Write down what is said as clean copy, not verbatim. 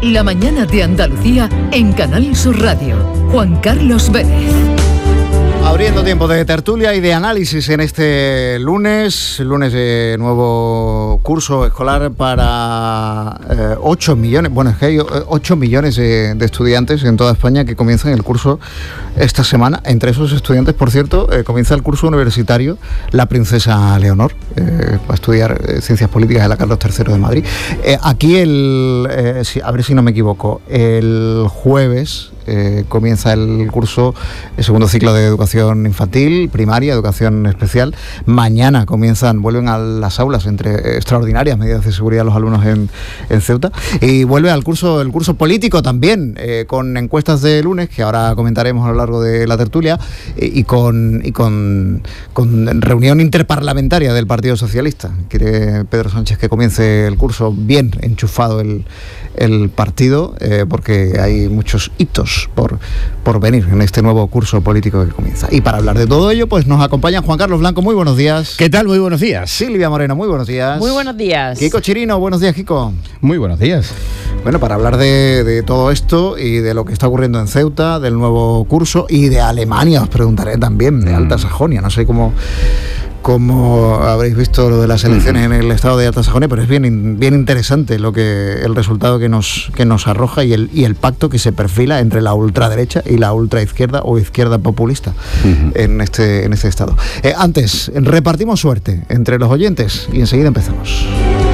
La mañana de Andalucía en Canal Sur Radio. Juan Carlos Vélez. Abriendo tiempo de tertulia y de análisis en este lunes de nuevo curso escolar para 8 millones, bueno, es que hay 8 millones de estudiantes en toda España que comienzan el curso esta semana. Entre esos estudiantes, por cierto, comienza el curso universitario la princesa Leonor, va a estudiar Ciencias Políticas en la Carlos III de Madrid. Aquí, a ver si no me equivoco, el jueves comienza el curso, el segundo ciclo de educación infantil, primaria, educación especial. Mañana vuelven a las aulas entre extraordinarias medidas de seguridad los alumnos en Ceuta, y vuelve al curso el curso político también, con encuestas de lunes que ahora comentaremos a lo largo de la tertulia, y con reunión interparlamentaria del Partido Socialista. Quiere Pedro Sánchez que comience el curso bien enchufado el partido, porque hay muchos hitos por venir en este nuevo curso político que comienza. Y para hablar de todo ello, pues nos acompaña Juan Carlos Blanco. Muy buenos días. ¿Qué tal? Muy buenos días. Silvia Moreno, muy buenos días. Muy buenos días. Kiko Chirino, buenos días, Kiko. Muy buenos días. Bueno, para hablar de todo esto y de lo que está ocurriendo en Ceuta, del nuevo curso, y de Alemania, os preguntaré también, de Alta Sajonia. No sé cómo habréis visto lo de las elecciones en el estado de Alta Sajonia, pero es bien interesante el resultado que nos arroja y el pacto que se perfila entre la ultraderecha y la ultraizquierda o izquierda populista en este estado. Antes, repartimos suerte entre los oyentes y enseguida empezamos.